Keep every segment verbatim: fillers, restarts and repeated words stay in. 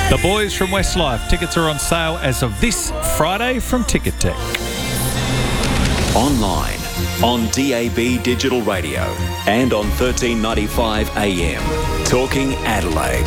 The Boys from Westlife. Tickets are on sale as of this Friday from Ticket Tech. Online, on D A B Digital Radio and on thirteen ninety-five A M. Talking Adelaide.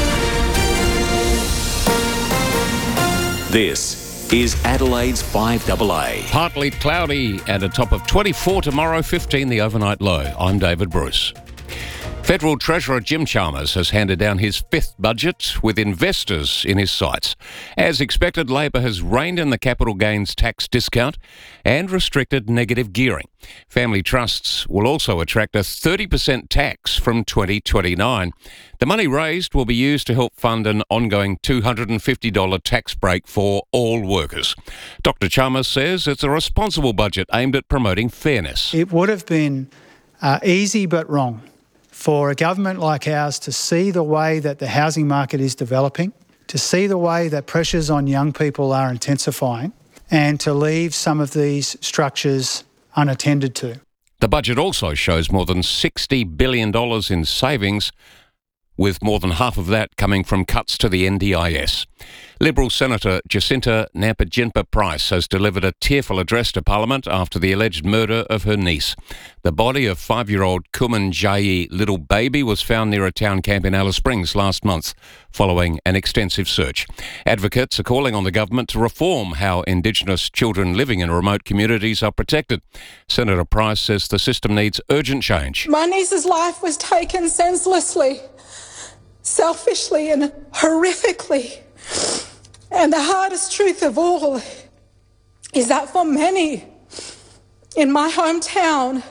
This is Adelaide's five double A. Partly cloudy and a top of twenty-four tomorrow, fifteen the overnight low. I'm David Bruce. Federal Treasurer Jim Chalmers has handed down his fifth budget with investors in his sights. As expected, Labor has reined in the capital gains tax discount and restricted negative gearing. Family trusts will also attract a thirty percent tax from twenty twenty-nine. The money raised will be used to help fund an ongoing two hundred fifty dollars tax break for all workers. Doctor Chalmers says it's a responsible budget aimed at promoting fairness. It would have been uh, easy but wrong for a government like ours to see the way that the housing market is developing, to see the way that pressures on young people are intensifying, and to leave some of these structures unattended to. The budget also shows more than sixty billion dollars in savings, with more than half of that coming from cuts to the N D I S. Liberal Senator Jacinta Nampijinpa-Price has delivered a tearful address to Parliament after the alleged murder of her niece. The body of five-year-old Kuman Jayi Little Baby was found near a town camp in Alice Springs last month, following an extensive search. Advocates are calling on the government to reform how Indigenous children living in remote communities are protected. Senator Price says the system needs urgent change. My niece's life was taken senselessly, selfishly and horrifically. And the hardest truth of all is that for many in my hometown,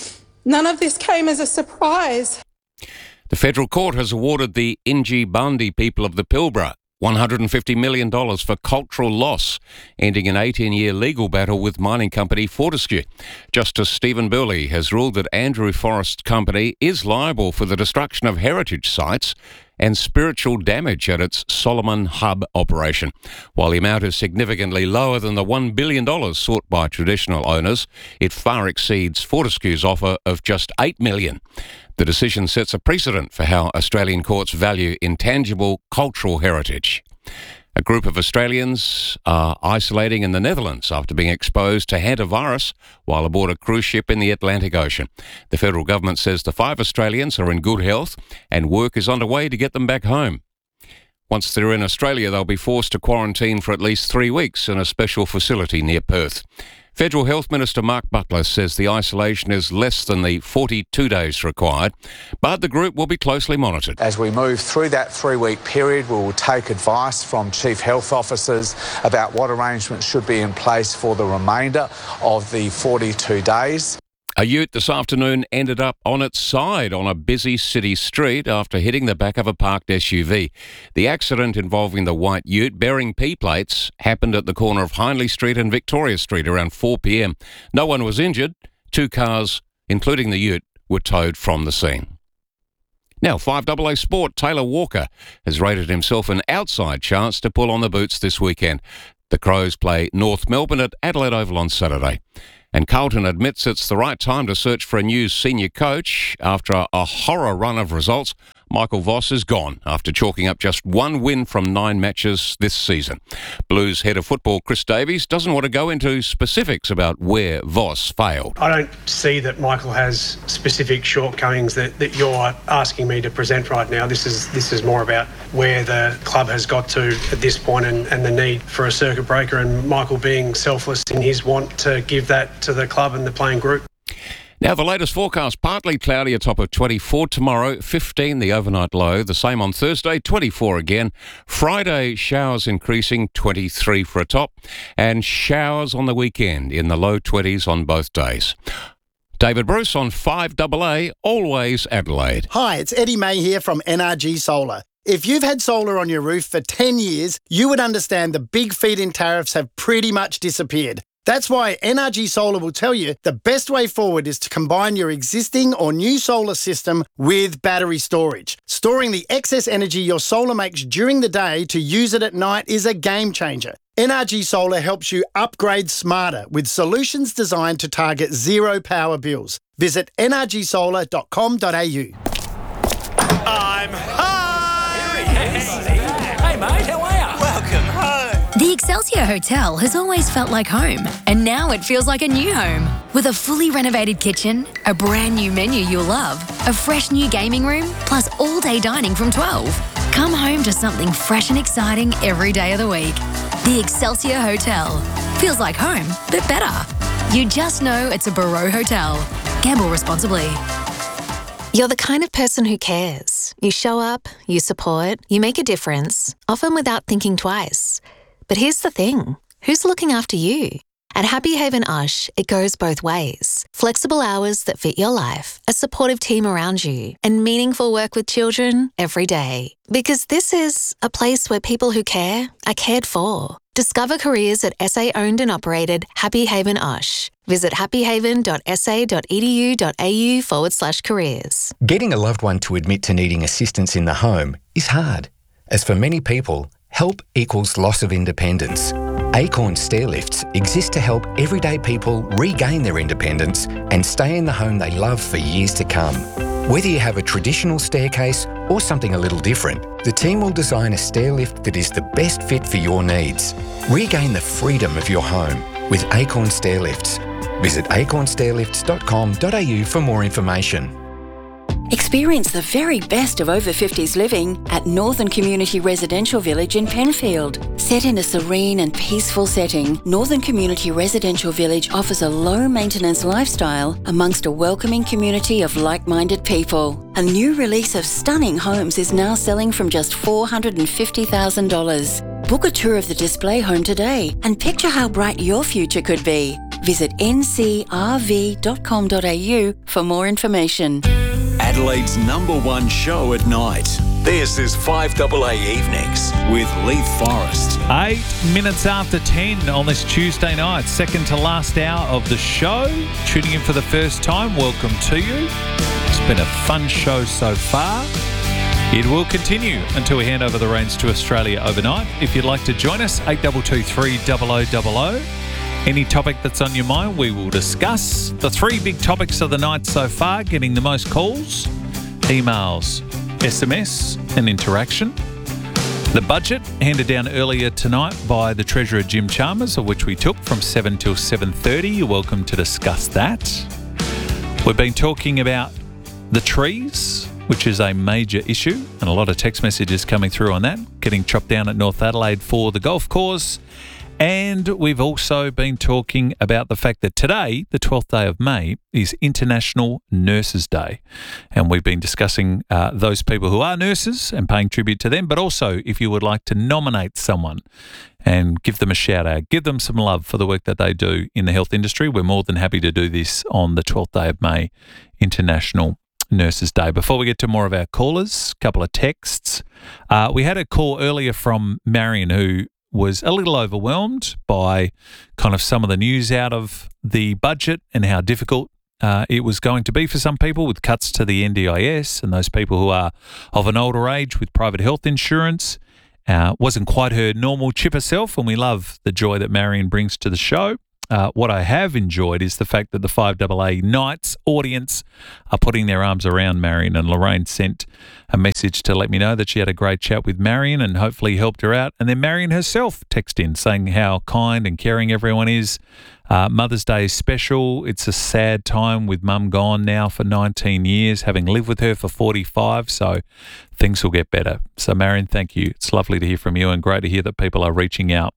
none of this came as a surprise. The federal court has awarded the Inji Bandi people of the Pilbara one hundred fifty million dollars for cultural loss, ending an eighteen-year legal battle with mining company Fortescue. Justice Stephen Burley has ruled that Andrew Forrest Company is liable for the destruction of heritage sites and spiritual damage at its Solomon Hub operation. While the amount is significantly lower than the one billion dollars sought by traditional owners, it far exceeds Fortescue's offer of just eight million dollars. The decision sets a precedent for how Australian courts value intangible cultural heritage. A group of Australians are isolating in the Netherlands after being exposed to hantavirus while aboard a cruise ship in the Atlantic Ocean. The federal government says the five Australians are in good health and work is underway to get them back home. Once they're in Australia, they'll be forced to quarantine for at least three weeks in a special facility near Perth. Federal Health Minister Mark Butler says the isolation is less than the forty-two days required, but the group will be closely monitored. As we move through that three-week period, we will take advice from Chief Health Officers about what arrangements should be in place for the remainder of the forty-two days. A ute this afternoon ended up on its side on a busy city street after hitting the back of a parked S U V. The accident involving the white ute bearing P plates happened at the corner of Hindley Street and Victoria Street around four p m. No one was injured. Two cars, including the ute, were towed from the scene. Now, five double A Sport, Taylor Walker has rated himself an outside chance to pull on the boots this weekend. The Crows play North Melbourne at Adelaide Oval on Saturday. And Carlton admits it's the right time to search for a new senior coach. After a, a horror run of results, Michael Voss is gone after chalking up just one win from nine matches this season. Blues head of football Chris Davies doesn't want to go into specifics about where Voss failed. I don't see that Michael has specific shortcomings that, that you're asking me to present right now. This is this is more about where the club has got to at this point and, and the need for a circuit breaker, and Michael being selfless in his want to give that to the club and the playing group. Now, the latest forecast, partly cloudy, a top of twenty-four tomorrow, fifteen the overnight low, the same on Thursday, twenty-four again. Friday, showers increasing, twenty-three for a top, and showers on the weekend in the low twenties on both days. David Bruce on five double A, always Adelaide. Hi, it's Eddie May here from N R G Solar. If you've had solar on your roof for ten years, you would understand the big feed-in tariffs have pretty much disappeared. That's why N R G Solar will tell you the best way forward is to combine your existing or new solar system with battery storage. Storing the excess energy your solar makes during the day to use it at night is a game changer. N R G Solar helps you upgrade smarter with solutions designed to target zero power bills. Visit n r g solar dot com dot a u. I'm high! Here he is. Hey, mate. Excelsior Hotel has always felt like home, and now it feels like a new home. With a fully renovated kitchen, a brand new menu you'll love, a fresh new gaming room, plus all-day dining from twelve. Come home to something fresh and exciting every day of the week. The Excelsior Hotel. Feels like home, but better. You just know it's a Barreau Hotel. Gamble responsibly. You're the kind of person who cares. You show up, you support, you make a difference, often without thinking twice. But here's the thing, who's looking after you? At Happy Haven Ush, it goes both ways. Flexible hours that fit your life, a supportive team around you, and meaningful work with children every day. Because this is a place where people who care are cared for. Discover careers at S A-owned and operated Happy Haven Ush. Visit happyhaven.sa.edu.au forward slash careers. Getting a loved one to admit to needing assistance in the home is hard. As for many people, help equals loss of independence. Acorn Stairlifts exist to help everyday people regain their independence and stay in the home they love for years to come. Whether you have a traditional staircase or something a little different, the team will design a stairlift that is the best fit for your needs. Regain the freedom of your home with Acorn Stairlifts. Visit acorn stairlifts dot com dot a u for more information. Experience the very best of over fifties living at Northern Community Residential Village in Penfield. Set in a serene and peaceful setting, Northern Community Residential Village offers a low-maintenance lifestyle amongst a welcoming community of like-minded people. A new release of stunning homes is now selling from just four hundred fifty thousand dollars. Book a tour of the display home today and picture how bright your future could be. Visit n c r v dot com dot a u for more information. Adelaide's number one show at night. This is five A A Evenings with Leith Forrest. Eight minutes after ten on this Tuesday night, second to last hour of the show. Tuning in for the first time, welcome to you. It's been a fun show so far. It will continue until we hand over the reins to Australia overnight. If you'd like to join us, eight two two three zero zero zero zero. Any topic that's on your mind, we will discuss. The three big topics of the night so far, getting the most calls, emails, S M S and interaction. The budget handed down earlier tonight by the Treasurer Jim Chalmers, of which we took from seven till seven thirty. You're welcome to discuss that. We've been talking about the trees, which is a major issue, and a lot of text messages coming through on that, getting chopped down at North Adelaide for the golf course. And we've also been talking about the fact that today, the twelfth day of May, is International Nurses Day. And we've been discussing uh, those people who are nurses and paying tribute to them, but also if you would like to nominate someone and give them a shout out, give them some love for the work that they do in the health industry, we're more than happy to do this on the twelfth day of May, International Nurses Day. Before we get to more of our callers, a couple of texts. Uh, we had a call earlier from Marion who was a little overwhelmed by kind of some of the news out of the budget and how difficult uh, it was going to be for some people with cuts to the N D I S and those people who are of an older age with private health insurance. Uh, wasn't quite her normal chipper self, and we love the joy that Marion brings to the show. Uh, what I have enjoyed is the fact that the five A A Nights audience are putting their arms around Marion, and Lorraine sent a message to let me know that she had a great chat with Marion and hopefully helped her out. And then Marion herself texted in saying how kind and caring everyone is. Uh, Mother's Day is special. It's a sad time with Mum gone now for nineteen years, having lived with her for forty-five, so things will get better. So Marion, thank you. It's lovely to hear from you and great to hear that people are reaching out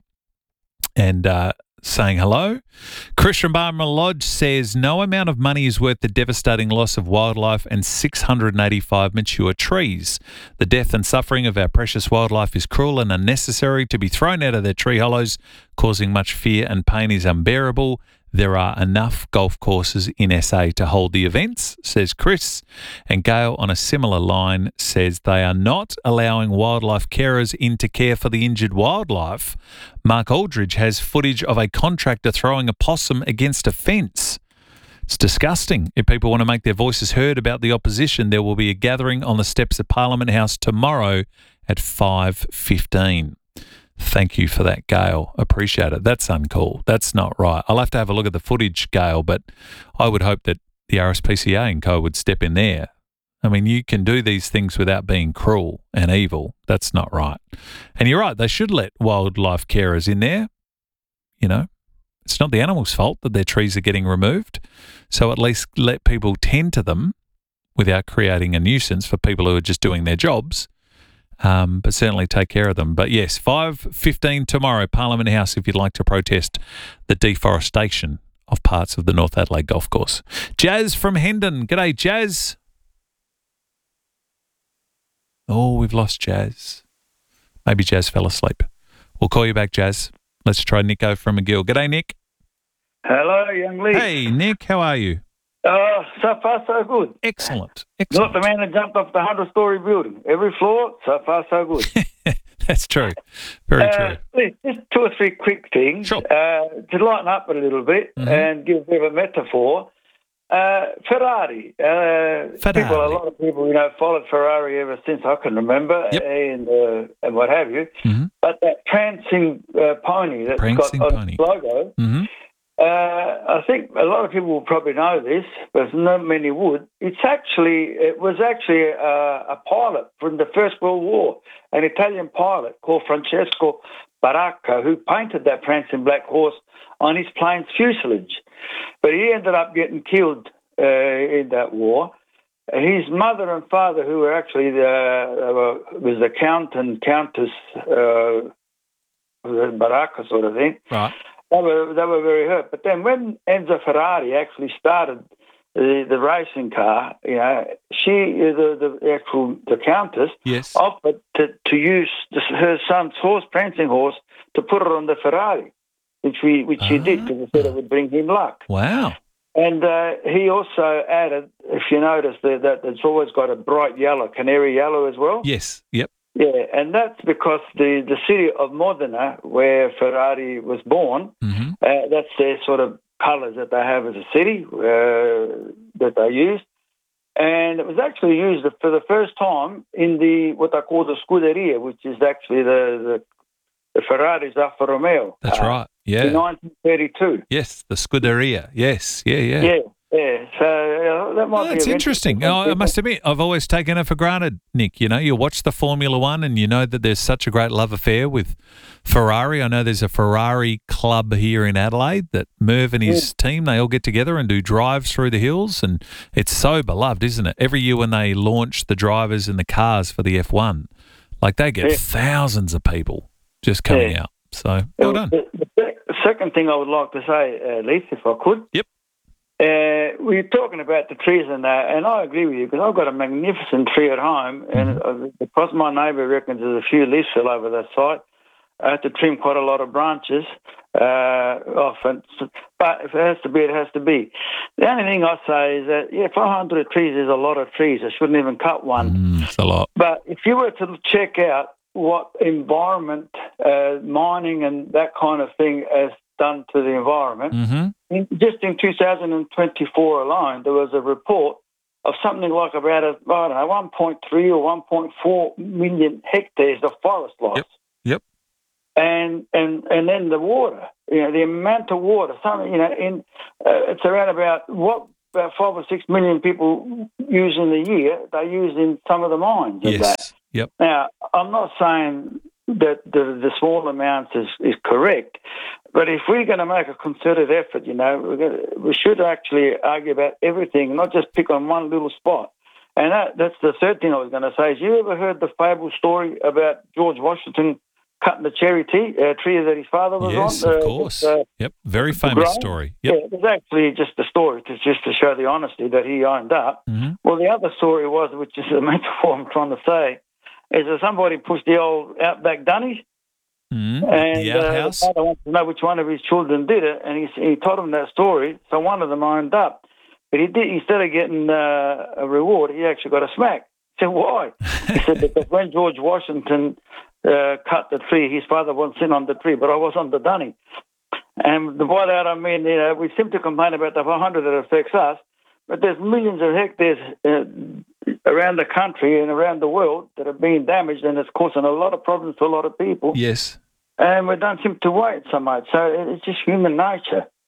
and uh, saying hello. Chris from Barmah Lodge says, no amount of money is worth the devastating loss of wildlife and six hundred eighty-five mature trees. The death and suffering of our precious wildlife is cruel and unnecessary. To be thrown out of their tree hollows, causing much fear and pain, is unbearable. There are enough golf courses in S A to hold the events, says Chris. And Gail, on a similar line, says they are not allowing wildlife carers in to care for the injured wildlife. Mark Aldridge has footage of a contractor throwing a possum against a fence. It's disgusting. If people want to make their voices heard about the opposition, there will be a gathering on the steps of Parliament House tomorrow at five fifteen. Thank you for that, Gail. Appreciate it. That's uncool. That's not right. I'll have to have a look at the footage, Gail, but I would hope that the R S P C A and co would step in there. I mean, you can do these things without being cruel and evil. That's not right. And you're right, they should let wildlife carers in there, you know. It's not the animal's fault that their trees are getting removed. So at least let people tend to them without creating a nuisance for people who are just doing their jobs, um, but certainly take care of them. But yes, five fifteen tomorrow, Parliament House, if you'd like to protest the deforestation of parts of the North Adelaide Golf Course. Jazz from Hendon. G'day, Jazz. Oh, we've lost Jazz. Maybe Jazz fell asleep. We'll call you back, Jazz. Let's try Nico from McGill. G'day, Nick. Hello, young Lee. Hey, Nick. How are you? Uh, so far, so good. Excellent. Excellent. Not the man that jumped off the hundred-storey building. Every floor, so far, so good. That's true. Very uh, true. Lee, just two or three quick things. Sure. Uh, to lighten up a little bit Mm-hmm. and give a bit of a metaphor. Uh, Ferrari. Uh, Ferrari. People, a lot of people, you know, followed Ferrari ever since I can remember, Yep. and uh, and what have you. Mm-hmm. But that prancing uh, pony that's Prancing got on pony. its logo, Mm-hmm. uh, I think a lot of people will probably know this, but not many would. It's actually, it was actually uh, a pilot from the First World War, an Italian pilot called Francesco Baracca, who painted that prancing black horse on his plane's fuselage. But he ended up getting killed uh, in that war. His mother and father, who were actually the uh, was the Count and Countess uh, Baracca sort of thing. Right. They were they were very hurt. But then when Enzo Ferrari actually started the, the racing car, you know, she the the actual the Countess Yes. offered to to use the, her son's horse, prancing horse, to put it on the Ferrari, which we which she did because he said it would bring him luck. Wow. And uh, he also added, if you notice, that, that it's always got a bright yellow, canary yellow as well. Yes. Yep. Yeah, and that's because the, the city of Modena, where Ferrari was born, Mm-hmm. uh, that's their sort of colours that they have as a city uh, that they use. And it was actually used for the first time in the what they call the Scuderia, which is actually the, the, the Ferrari's Alfa Romeo. That's uh, right. Yeah. In nineteen thirty-two. Yes, the Scuderia. Yes. Yeah, yeah. Yeah, yeah. So uh, that might Oh, be that's of interesting. interest. Oh, I must admit, I've always taken it for granted, Nick. You know, you watch the Formula One and you know that there's such a great love affair with Ferrari. I know there's a Ferrari club here in Adelaide that Merv and his team, they all get together and do drives through the hills, and it's so beloved, isn't it? Every year when they launch the drivers and the cars for the F one, like they get Yeah. thousands of people just coming Yeah. out. So, well done. The, the sec- second thing I would like to say, uh, Leith, if I could. Yep. Uh, we're talking about the trees and that, and I agree with you because I've got a magnificent tree at home, and uh, because my neighbour reckons there's a few leaves fell over that site, I have to trim quite a lot of branches uh, off. And, but if it has to be, it has to be. The only thing I say is that, yeah, five hundred trees is a lot of trees. I shouldn't even cut one. Mm, it's a lot. But if you were to check out what environment, uh, mining and that kind of thing has done to the environment, Mm-hmm. in, just in two thousand twenty-four alone, there was a report of something like about, a, I don't know, one point three or one point four million hectares of forest loss. Yep. Yep. And, and and then the water, you know, the amount of water, some, you know, in uh, it's around about what about five or six million people use in the year, they use in some of the mines. and Yes. that. Yep. Now, I'm not saying that the, the small amounts is, is correct, but if we're going to make a concerted effort, you know, we're gonna, we should actually argue about everything, not just pick on one little spot. And that, that's the third thing I was going to say. Is you ever heard the fable story about George Washington cutting the cherry tree, uh, tree that his father was Yes, on? of uh, course. uh, Yep. Very famous grown? story. Yep. Yeah, it was actually just a story, to, just to show the honesty that he owned up. Mm-hmm. Well, the other story was, which is the metaphor I'm trying to say, is that somebody pushed the old Outback Dunnies, Mm-hmm. and The uh, the outhouse. father wanted to know which one of his children did it, and he, he told him that story, so one of them owned up. But he did, instead of getting uh, a reward, he actually got a smack. He said, why? He said, because when George Washington uh, cut the tree, his father wasn't sitting on the tree, but I was on the dunny. And by that I mean, you know, we seem to complain about the five hundred that affects us, but there's millions of hectares uh, around the country and around the world that are being damaged, and it's causing a lot of problems to a lot of people. Yes. And we don't seem to wait so much. So it's just human nature.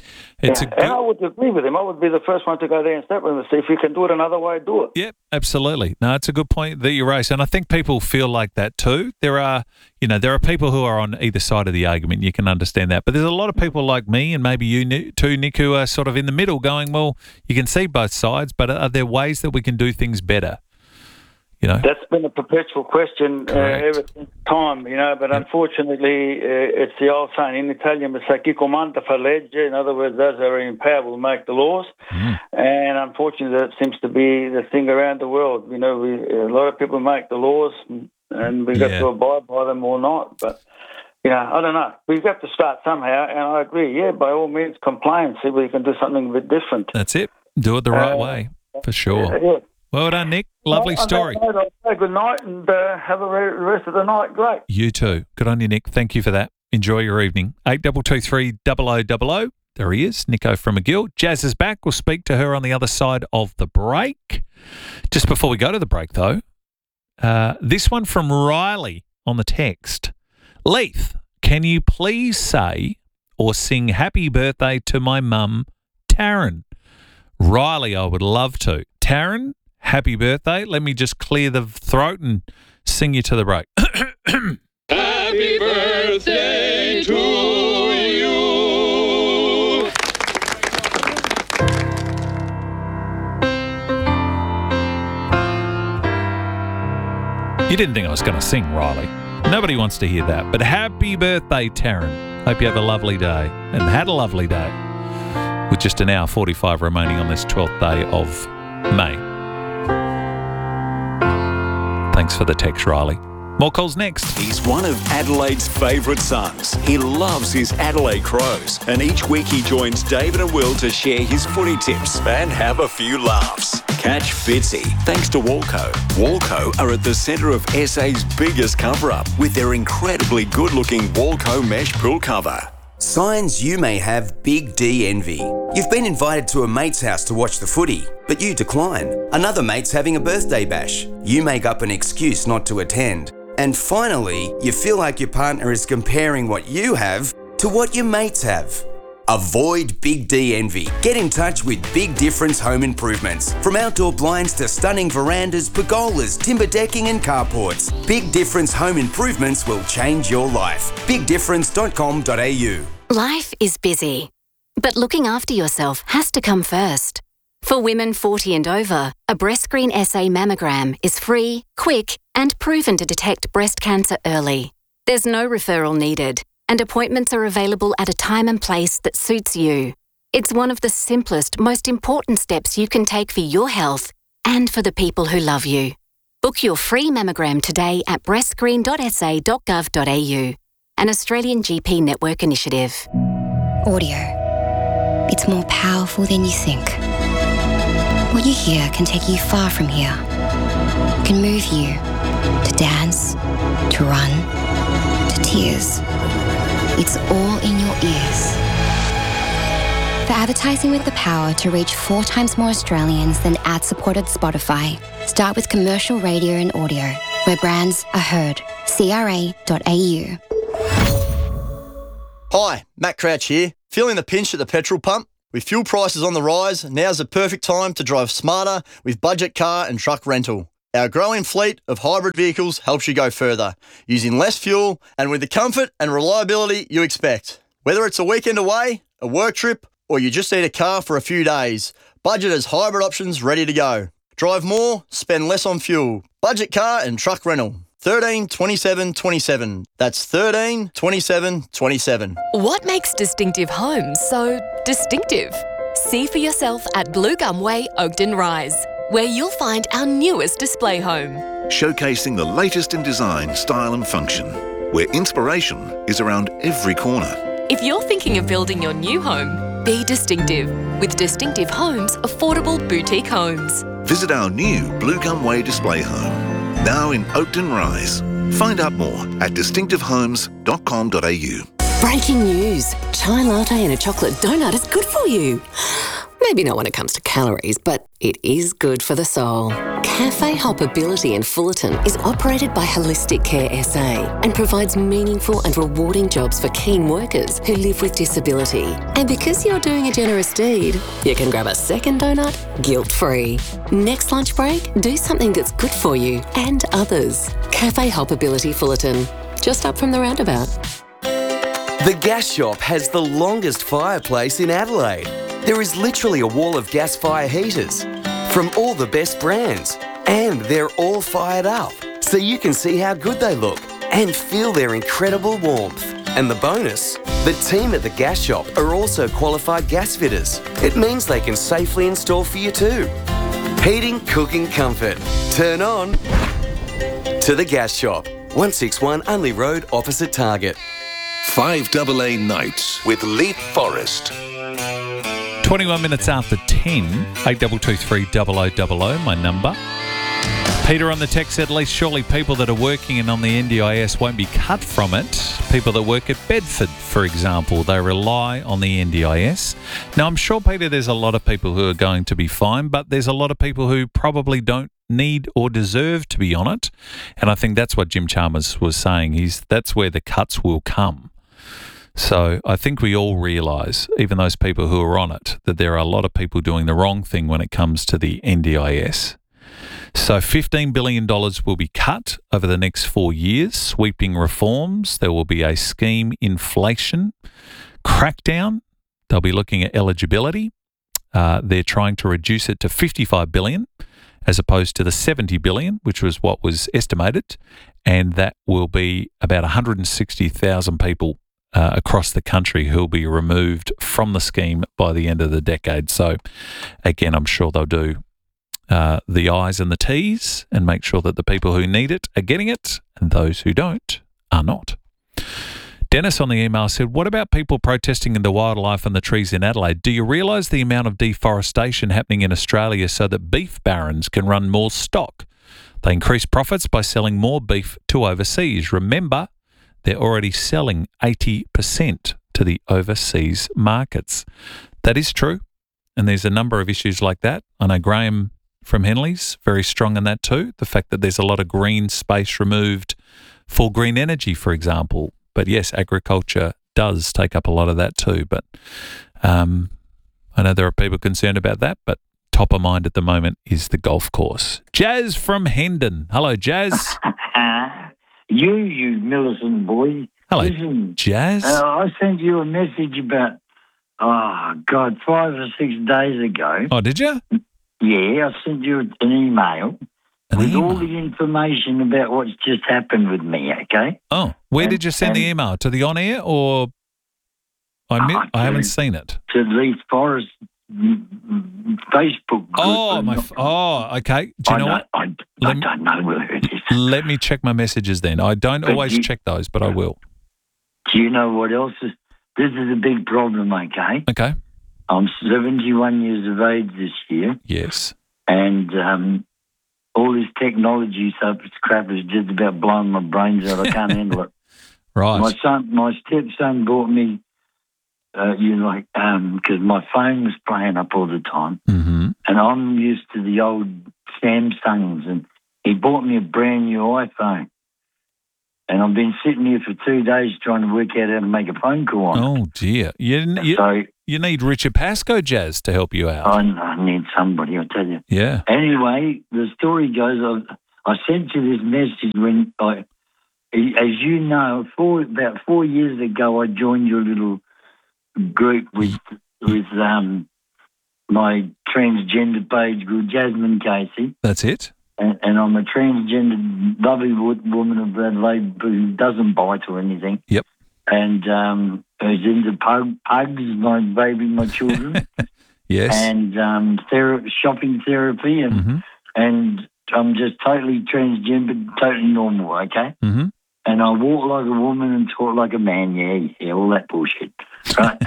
It's yeah. a good... And I would agree with him. I would be the first one to go there and step with him and see if you can do it another way, do it. Yep, absolutely. No, it's a good point that you raise, and I think people feel like that too. There are, you know, there are people who are on either side of the argument. You can understand that, but there's a lot of people like me, and maybe you too, Nick, who are sort of in the middle, going, "Well, you can see both sides, but are there ways that we can do things better?" You know, that's been a perpetual question uh, ever since time, you know, but yep. unfortunately, uh, it's the old saying in Italian, it's like chi comanda fa legge. In other words, those that are in power will make the laws. Mm. And unfortunately, that seems to be the thing around the world. You know, we, a lot of people make the laws and we've got yeah. to abide by them or not. But, you know, I don't know. We've got to start somehow. And I agree, yeah, by all means, complain, see if we can do something a bit different. That's it. Do it the right uh, way, for sure. Yeah. Well done, Nick. Lovely story. I'll say good night and uh, have a re- rest of the night. Great. You too. Good on you, Nick. Thank you for that. Enjoy your evening. eight two two three, double oh double oh. There he is, Nico from McGill. Jazz is back. We'll speak to her on the other side of the break. Just before we go to the break, though, uh, this one from Riley on the text. Leith, can you please say or sing happy birthday to my mum, Taryn? Riley, I would love to. Taryn, happy birthday. Let me just clear the throat and sing you to the break. Happy birthday to you. You didn't think I was going to sing, Riley. Nobody wants to hear that. But happy birthday, Taryn. Hope you have a lovely day and had a lovely day. With just an hour forty-five remaining on this twelfth day of May. Thanks for the text, Riley. More calls next. He's one of Adelaide's favourite sons. He loves his Adelaide Crows. And each week he joins David and Will to share his footy tips and have a few laughs. Catch Fitzy, thanks to Walco. Walco are at the centre of S A's biggest cover-up with their incredibly good-looking Walco mesh pool cover. Signs you may have Big D envy. You've been invited to a mate's house to watch the footy, but you decline. Another mate's having a birthday bash. You make up an excuse not to attend. And finally, you feel like your partner is comparing what you have to what your mates have. Avoid Big D envy. Get in touch with Big Difference Home Improvements. From outdoor blinds to stunning verandas, pergolas, timber decking and carports, Big Difference Home Improvements will change your life. big difference dot com dot a u. Life is busy, but looking after yourself has to come first. For women forty and over, a BreastScreen S A mammogram is free, quick, and proven to detect breast cancer early. There's no referral needed, and appointments are available at a time and place that suits you. It's one of the simplest, most important steps you can take for your health and for the people who love you. Book your free mammogram today at breast screen dot s a dot gov dot a u, an Australian G P network initiative. Audio. It's more powerful than you think. What you hear can take you far from here. Can move you to dance, to run, to tears. It's all in your ears. For advertising with the power to reach four times more Australians than ad-supported Spotify, start with commercial radio and audio, where brands are heard. c r a dot a u. Hi, Matt Crouch here. Feeling the pinch at the petrol pump? With fuel prices on the rise, now's the perfect time to drive smarter with budget car and truck rental. Our growing fleet of hybrid vehicles helps you go further, using less fuel and with the comfort and reliability you expect. Whether it's a weekend away, a work trip, or you just need a car for a few days, Budget has hybrid options ready to go. Drive more, spend less on fuel. Budget car and truck rental. thirteen twenty-seven twenty-seven. That's thirteen twenty-seven twenty-seven. What makes Distinctive Homes so distinctive? See for yourself at Blue Gum Way, Oakden Rise, where you'll find our newest display home. Showcasing the latest in design, style and function, where inspiration is around every corner. If you're thinking of building your new home, be distinctive with Distinctive Homes Affordable Boutique Homes. Visit our new Blue Gum Way display home, now in Oakden Rise. Find out more at distinctive homes dot com dot a u. Breaking news. Chai latte and a chocolate donut is good for you. Maybe not when it comes to calories, but it is good for the soul. Cafe Helpability in Fullerton is operated by Holistic Care S A and provides meaningful and rewarding jobs for keen workers who live with disability. And because you're doing a generous deed, you can grab a second donut guilt-free. Next lunch break, do something that's good for you and others. Cafe Helpability Fullerton, just up from the roundabout. The Gas Shop has the longest fireplace in Adelaide. There is literally a wall of gas fire heaters from all the best brands, and they're all fired up, so you can see how good they look and feel their incredible warmth. And the bonus, the team at the Gas Shop are also qualified gas fitters. It means they can safely install for you too. Heating, cooking, comfort. Turn on to the Gas Shop. one sixty-one Unley Road, opposite Target. five A A Nights with Leap Forest. twenty-one minutes after ten, eight two two three zero zero zero zero, my number. Peter on the text said, at least surely people that are working and on the N D I S won't be cut from it. People that work at Bedford, for example, they rely on the N D I S. Now, I'm sure, Peter, there's a lot of people who are going to be fine, but there's a lot of people who probably don't need or deserve to be on it. And I think that's what Jim Chalmers was saying. He's that's where the cuts will come. So I think we all realise, even those people who are on it, that there are a lot of people doing the wrong thing when it comes to the N D I S. So fifteen billion dollars will be cut over the next four years, sweeping reforms. There will be a scheme inflation crackdown. They'll be looking at eligibility. Uh, they're trying to reduce it to fifty-five billion dollars as opposed to the seventy billion dollars, which was what was estimated. And that will be about one hundred sixty thousand people Uh, across the country who will be removed from the scheme by the end of the decade. So, again, I'm sure they'll do uh, the I's and the T's and make sure that the people who need it are getting it and those who don't are not. Dennis on the email said, what about people protesting in the wildlife and the trees in Adelaide? Do you realise the amount of deforestation happening in Australia so that beef barons can run more stock? They increase profits by selling more beef to overseas. Remember, they're already selling eighty percent to the overseas markets. That is true. And there's a number of issues like that. I know Graham from Henley's very strong in that too. The fact that there's a lot of green space removed for green energy, for example. But yes, agriculture does take up a lot of that too. But um, I know there are people concerned about that, but top of mind at the moment is the golf course. Jazz from Hendon. Hello, Jazz. You, you Millicent boy. Hello, Listen, Jazz. Uh, I sent you a message about, oh, God, five or six days ago. Oh, did you? Yeah, I sent you an email an with email? all the information about what's just happened with me, okay? Oh, where and, did you send the email? To the on-air or I, mi- oh, I haven't to, seen it. To Leith Forest Facebook group. Oh, my f- oh, okay. Do you I know don't, what? I, I me, don't know where it is. Let me check my messages then. I don't But always you- check those, but I will. Do you know what else is? This is a big problem, okay? Okay. I'm seventy-one years of age this year. Yes. And um, all this technology stuff, this crap is just about blowing my brains out. I can't handle it. Right. My son, my stepson bought me, uh, you know, like, because my phone was playing up all the time. Mm-hmm. And I'm used to the old Samsungs. And he bought me a brand new iPhone. And I've been sitting here for two days trying to work out how to make a phone call on it. Oh, dear. You, you, So you need Richard Pascoe, Jazz, to help you out. I, I need somebody, I tell you. Yeah. Anyway, the story goes, I, I sent you this message when I, as you know, four, about four years ago, I joined your little group with with um, my transgender page group, Jasmine Casey. That's it. And, and I'm a transgender lovely wo- woman of Adelaide who doesn't bite or anything. Yep. And um, who's into pug, pugs, my baby, my children. Yes. And um, thera- shopping therapy. And Mm-hmm. and I'm just totally transgender, totally normal, okay? Mm-hmm. And I walk like a woman and talk like a man, yeah, yeah, all that bullshit. Right?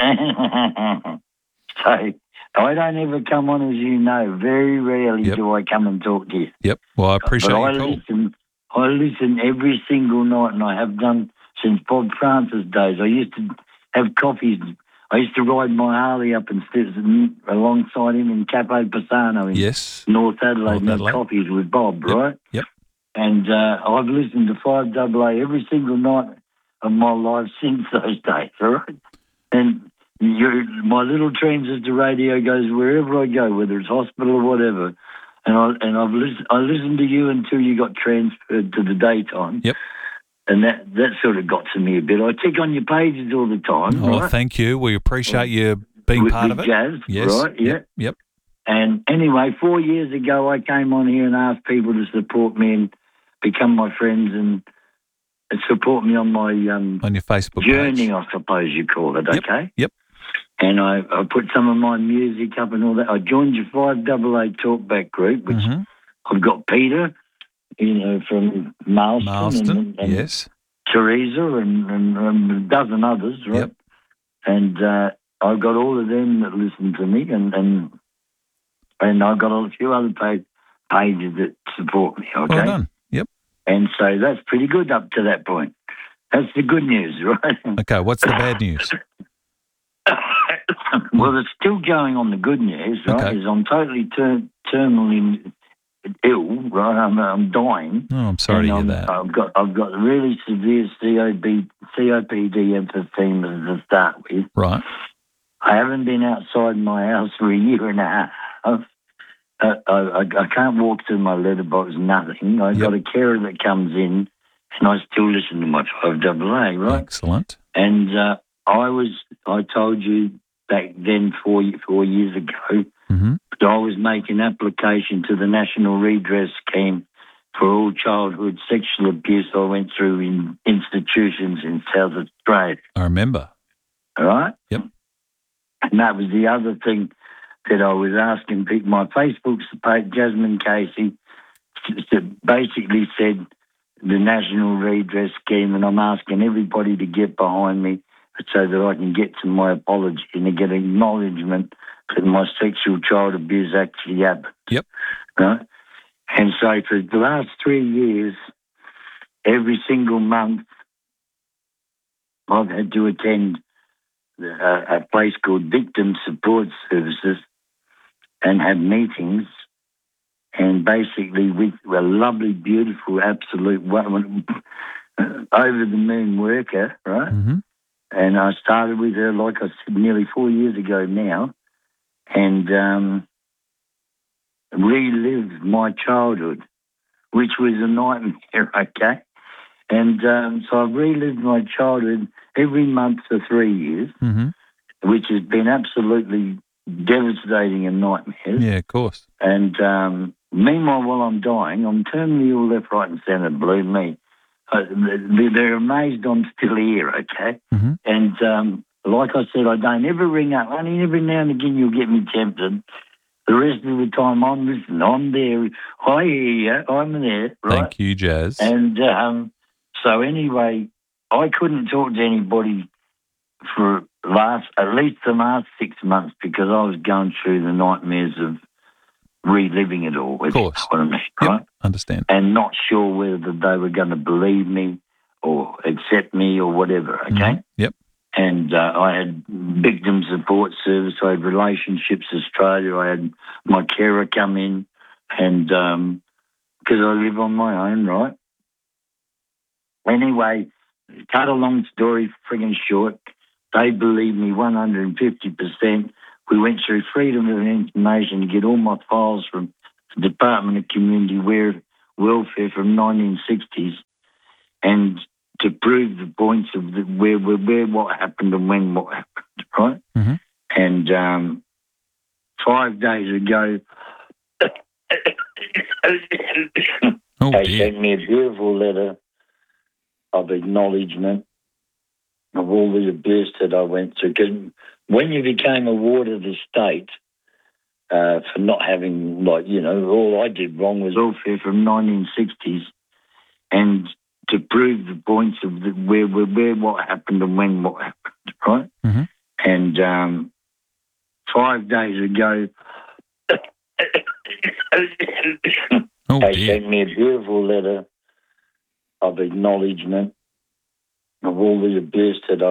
So I don't ever come on, as you know. Very rarely Yep. do I come and talk to you. Yep. Well, I appreciate But I your call. listen, I listen every single night, and I have done since Bob Francis days. I used to have coffees. I used to ride my Harley up and sit alongside him in Capo Pisano in yes. North Adelaide, North and Adelaide. coffees with Bob, Yep. right? Yep. And uh, I've listened to five double A every single night of my life since those days, all right? And you, my little transistor radio goes wherever I go, whether it's hospital or whatever. And I and I've listened. I listened to you until you got transferred to the daytime. Yep. And that, that sort of got to me a bit. I tick on your pages all the time. Oh, right? thank you. We appreciate you being With- part with of it. Jazz, yes. right? Yeah. Yep. Yep. And anyway, four years ago, I came on here and asked people to support me and become my friends and and support me on my um, On your Facebook journey, page. I suppose you call it. Yep. Okay. Yep. And I, I put some of my music up and all that. I joined your five double A talkback group, which Mhm. I've got Peter, you know, from Marston, Marston, and, and yes. Teresa, and, and, and a dozen others, right? Yep. And uh, I've got all of them that listen to me, and and and I've got a few other page, pages that support me. Okay. Well done. Yep. And so that's pretty good up to that point. That's the good news, right? Okay, what's the bad news? Well, it's still going on the good news, right? Okay. Is I'm totally ter- terminally ill, right? I'm, I'm dying. Oh, I'm sorry to And hear I'm- that. I've got I've got really severe C O B, C O P D emphysema to start with. Right. I haven't been outside my house for a year and a half. Uh, I, I, I can't walk through my letterbox, nothing. I've got a carer that comes in, and I still listen to my five double A, right? Excellent. And uh, I was, I told you back then, four, four years ago, Mm-hmm. that I was making application to the National Redress Scheme for all childhood sexual abuse I went through in institutions in South Australia. I remember. All right? Yep. And that was the other thing that I was asking people. My Facebook page, Jasmine Casey, s- s- basically said the National Redress Scheme, and I'm asking everybody to get behind me so that I can get to my apology and to get acknowledgement that my sexual child abuse actually happened. Yep. Right? And so for the last three years, every single month, I've had to attend a, a place called Victim Support Services and have meetings, and basically with a lovely, beautiful, absolute, woman, over the moon worker, right? Mm-hmm. And I started with her, like I said, nearly four years ago now, and um, relived my childhood, which was a nightmare, okay? And um, so I've relived my childhood every month for three years, Mm-hmm. which has been absolutely devastating and nightmares. Yeah, of course. And um, meanwhile, while I'm dying, I'm terminally ill left, right and centre, believe me. Uh, they- they're amazed I'm still here, okay? Mm-hmm. And um, like I said, I don't ever ring up. Only every now and again you'll get me tempted. The rest of the time I'm listening. I'm there. I hear you. I'm there, right? Thank you, Jazz. And um, so anyway, I couldn't talk to anybody for last at least the last six months because I was going through the nightmares of reliving it all. Of course. You know what I mean, right? Understand. And not sure whether they were going to believe me or accept me or whatever, okay? Mhm. Yep. And uh, I had victim support service, I had Relationships Australia, I had my carer come in, and because I live on my own, right? Anyway, cut a long story friggin' short, they believed me one hundred fifty percent. We went through Freedom of Information to get all my files from the Department of Community Welfare from nineteen sixties, and to prove the points of the, where, where where what happened and when what happened, right? Mm-hmm. And um, five days ago, Oh, they dear. sent me a beautiful letter of acknowledgement of all the abuse that I went through. Because when you became a ward of the state uh, for not having, like, you know, all I did wrong was welfare from nineteen sixties, and to prove the points of the, where, where where what happened and when what happened, right? Mm-hmm. And um, five days ago, Oh, they dear. sent me a beautiful letter of acknowledgement of all the abuse that I